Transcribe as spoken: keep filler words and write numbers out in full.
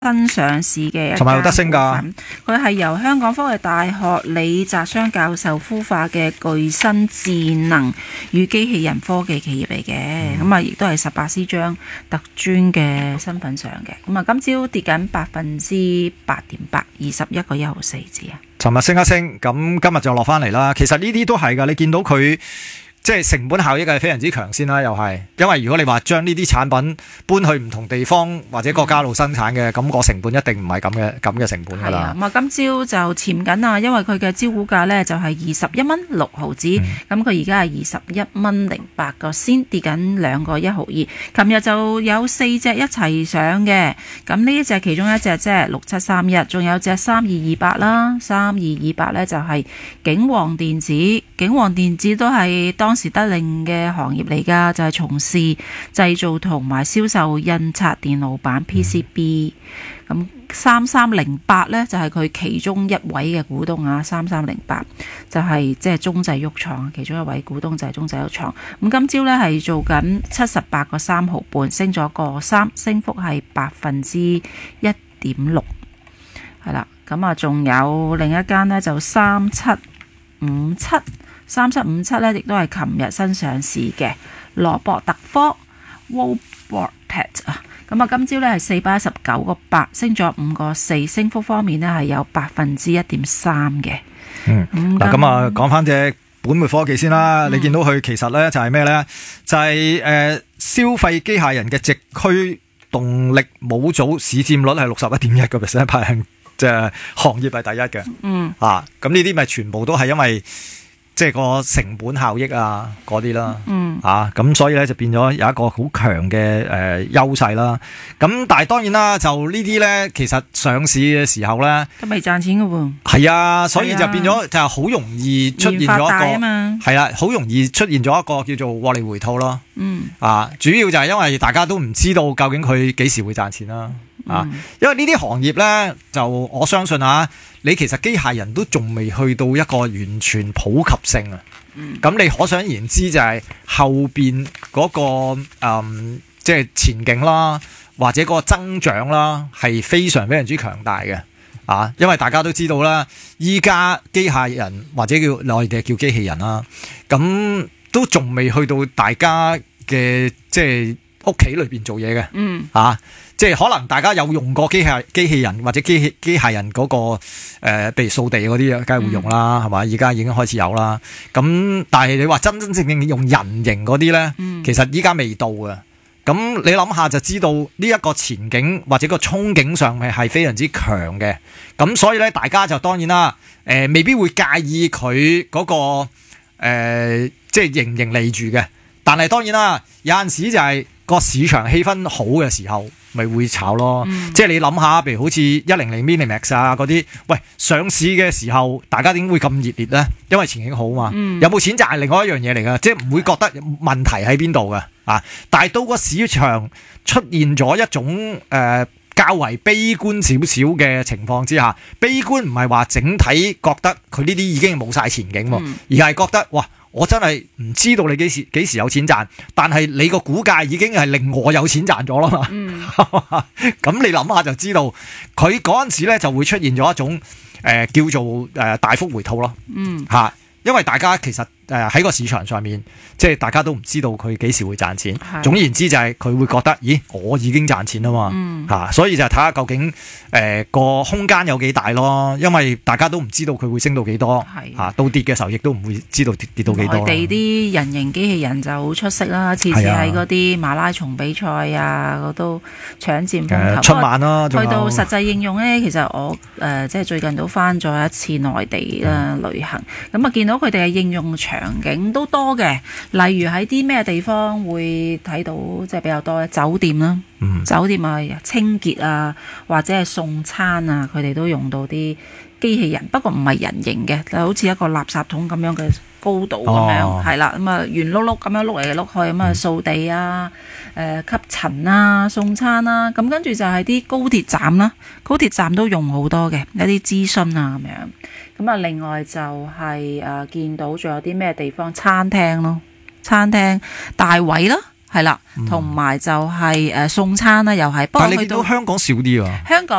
新上市嘅， 同埋有得升㗎。 佢係由香港科技大學李澤湘教授孵化嘅具身智能與機器人科技企業嚟嘅，咁啊亦都係十八 C 章特專嘅身份上嘅。咁啊，今朝跌緊百分之八點八，二十一個一毫四字啊。 尋日升一升，咁今日就落翻嚟啦。其實呢啲都係㗎，你見到佢。即係成本效益係非常之強先啦，又係，因為如果你話將呢啲產品搬去唔同地方或者國家度生產嘅，咁、嗯、個成本一定唔係咁嘅咁嘅成本㗎啦。 咁啊，今朝就潛緊啊，因為佢嘅招股價呢就係二十一蚊六毫子，咁佢而家係二十一蚊零八個先，跌緊兩個一毫二。琴日就有四隻一齊上嘅，咁呢一隻其中一隻即係六七三一，仲有隻三二二八啦，三二二八呢就係景旺電子，景旺電子都係當當時得令嘅行業嚟噶，就係、是、從事製造同埋銷售印刷電路板 P C B。咁三三零八呢，就係、是、佢其中一位嘅股東啊，三三零八就係即係中製鬱廠其中一位股東就係中製鬱廠。咁今朝呢，係做緊七十八個三毫半，升咗個三，升幅係百分之一點六。係啦，咁啊仲有另一間呢，就三七五七。三七五七咧，亦都係琴日新上市嘅羅博特科 Robotet 啊，咁啊今朝咧係四百一十九個八，升咗五個四，升幅方面咧係有百分之一點三嘅。 嗯，嗱咁啊，講翻隻本末科技先啦，嗯、你見到佢其實咧就係咩咧？就係、是、誒、呃、消費機械人嘅直驅動力模組市佔率係六十一點一個 percent， 排行即係行業係第一嘅。嗯，啊，咁呢啲咪全部都係因為。即係個成本效益啊，嗰啲啦，嗯，啊，咁所以咧就變咗有一個好強嘅誒優勢啦。咁但係當然啦，就呢啲咧，其實上市嘅時候咧， 都未賺錢㗎喎。 係啊，所以就變咗就係好容易出現咗一個，係啦，好容易出現咗一個叫做獲利回吐咯。嗯，啊，主要就係因為大家都唔知道究竟佢幾時會賺錢啦。啊，因為呢啲行業咧，就我相信啊，你其實機械人都仲未去到一個完全普及性啊。咁、嗯、你可想而知就係後邊嗰、那個誒，即、嗯、係、就是、前景啦，或者嗰個增長啦，係非常非常之強大嘅。啊，因為大家都知道啦，依家機械人或者叫內地叫機器人啦，咁都仲未去到大家嘅即係屋企裏邊做嘢嘅。嗯，啊。即係可能大家有用過機械機器人或者機器機械人嗰、那個誒，譬、呃、如掃地嗰啲，梗係會用啦，係嘛、嗯？而家已經開始有啦。咁但係你話真真正正用人形嗰啲咧，嗯、其實依家未到嘅。咁你諗下就知道呢一個前景或者個憧憬上面係非常之強嘅。咁所以咧，大家就當然啦，誒、呃、未必會介意佢嗰、那個誒、呃，即係盈唔盈利住嘅。但係當然啦，有陣時就係個市場氣氛好嘅時候。咪會炒咯，嗯、即係你諗下，譬如好似一零零 Minimax 啊嗰啲，喂上市嘅時候，大家點會咁熱烈咧？因為前景好嘛，嗯、有冇錢賺係另外一樣嘢嚟噶，即係唔會覺得問題喺邊度噶啊！但係到個市場出現咗一種誒、呃、較為悲觀少少嘅情況之下，悲觀唔係話整體覺得佢呢啲已經冇晒前景，嗯、而係覺得哇！我真係唔知道你幾時幾時有錢賺，但係你個股價已經係令我有錢賺咗啦嘛。咁、嗯、你諗下就知道，佢嗰陣時咧就會出現咗一種誒、呃、叫做誒、呃、大幅回吐咯。嗯，嚇，因為大家其實誒喺個市場上面，即係大家都唔知道佢幾時會賺錢。是總言之就係佢會覺得，咦，我已經賺錢啦嘛。嗯，嚇，所以就睇下究竟誒個、呃、空間有幾大咯。因為大家都唔知道佢會升到幾多。係嚇，到跌嘅時候亦都唔會知道跌跌到幾多。 內地啲人形機器人就好出色啦，次次喺嗰啲馬拉松比賽啊，嗰都搶佔風頭。 春晚啦， 去到實際應用咧，其實我誒、呃、即係最近都翻咗一次內地啦、嗯、旅行，咁啊見到佢哋嘅應用場景都多嘅，例如喺啲咩地方會睇到即係比較多咧？酒店啦，嗯、酒店啊，清潔啊，或者係送餐啊，佢哋都用到啲機器人，不過唔係人形嘅，就好似一個垃圾桶咁樣嘅高度咁樣，係啦、哦，咁啊圓碌碌咁樣碌嚟碌去，咁啊掃地啊，誒、呃、吸塵啊，送餐啦，咁跟住就係啲高鐵站啦，高鐵站都用好多嘅一啲諮詢啊咁樣，咁啊另外就係、是、誒、呃、見到仲有啲咩地方餐廳咯，餐廳大位啦。係啦，同埋就係誒送餐啦，又係。 但係你見到香港少啲啊？ 香港。